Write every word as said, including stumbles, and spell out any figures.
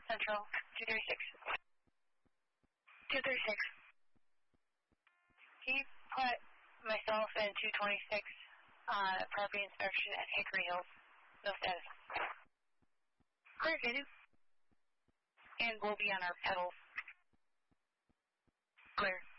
Central, two thirty-six. two thirty-six. Can you put myself and two twenty-six uh, property inspection at Hickory Hills? No status. Clear, can you? And we'll be on our pedals. Clear.